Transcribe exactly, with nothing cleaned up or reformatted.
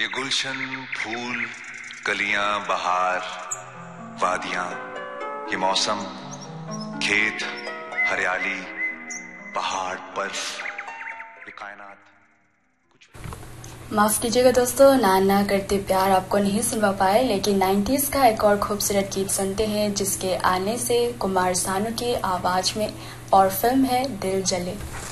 ये गुलशन, फूल, कलियां, बहार, वादियां, ये मौसम, खेत, हरियाली, पहाड़, बर्फ, ये कायनात कुछ। माफ कीजिएगा दोस्तों, ना ना करते प्यार आपको नहीं सुनवा पाए, लेकिन नाइन्टीज का एक और खूबसूरत गीत सुनते हैं जिसके आने से कुमार सानू की आवाज में, और फिल्म है दिल जले।